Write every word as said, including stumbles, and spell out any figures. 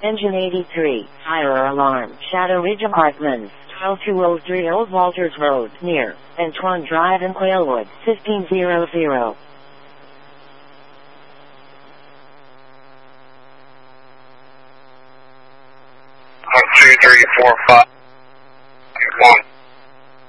Engine eighty-three, fire alarm, Shadow Ridge Apartments, twelve two oh three Old Walters Road, near Antoine Drive in Quailwood, fifteen hundred. One, two, three, four, five.